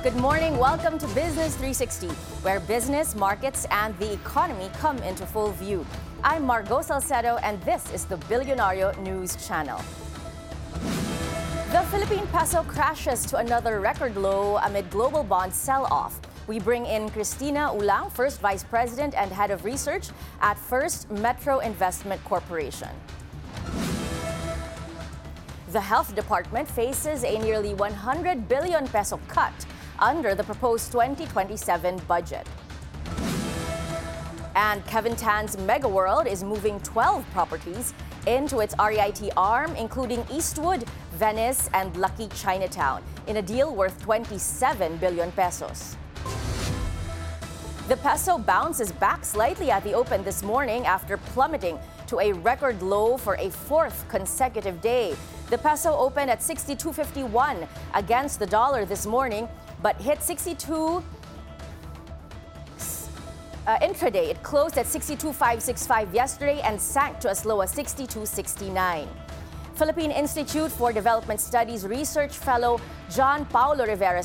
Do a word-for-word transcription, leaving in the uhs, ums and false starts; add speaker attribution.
Speaker 1: Good morning. Welcome to Business three sixty, where business, markets, and the economy come into full view. I'm Margot Salcedo, and this is the Bilyonario News Channel. The Philippine peso crashes to another record low amid global bond sell-off. We bring in Cristina Ulang, First Vice President and Head of Research at First Metro Investment Corporation. The Health Department faces a nearly one hundred billion peso cut under the proposed twenty twenty-seven budget. And Kevin Tan's Mega World is moving twelve properties into its R E I T arm, including Eastwood, Venice, and Lucky Chinatown, in a deal worth twenty-seven billion pesos. The peso bounces back slightly at the open this morning after plummeting to a record low for a fourth consecutive day. The peso opened at sixty-two fifty-one against the dollar this morning, but hit sixty-two uh, intraday. It closed at sixty-two five sixty-five yesterday and sank to as low as sixty-two sixty-nine. Philippine Institute for Development Studies research fellow John Paulo Rivera